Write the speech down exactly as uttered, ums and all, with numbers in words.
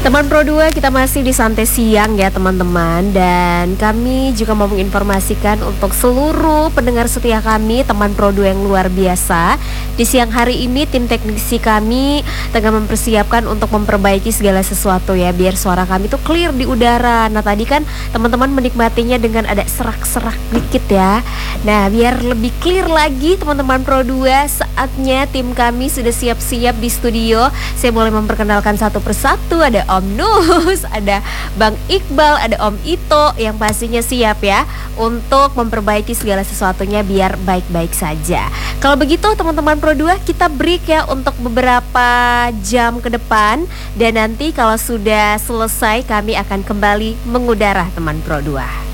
Teman Pro dua, kita masih di Santai Siang ya teman-teman. Dan kami juga mau menginformasikan untuk seluruh pendengar setia kami, teman Pro dua yang luar biasa. Di siang hari ini tim teknisi kami tengah mempersiapkan untuk memperbaiki segala sesuatu ya, biar suara kami tuh clear di udara. Nah tadi kan teman-teman menikmatinya dengan ada serak-serak dikit ya. Nah biar lebih clear lagi teman-teman Pro dua, saatnya tim kami sudah siap-siap di studio. Saya boleh memperkenalkan satu persatu. Ada Om Nus, ada Bang Iqbal, ada Om Ito yang pastinya siap ya untuk memperbaiki segala sesuatunya biar baik-baik saja. Kalau begitu teman-teman Pro dua, kita break ya untuk beberapa jam ke depan. Dan nanti kalau sudah selesai kami akan kembali mengudara teman Pro dua.